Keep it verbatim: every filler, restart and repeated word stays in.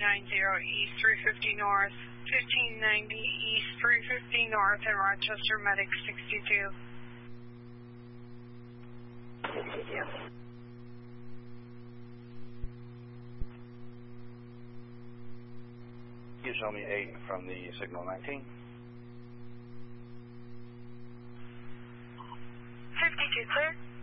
ninety East three fifty North, fifteen ninety East three fifty North, and Rochester Medic sixty-two. sixty-two. You show me eight from the signal nineteen. fifty-two clear.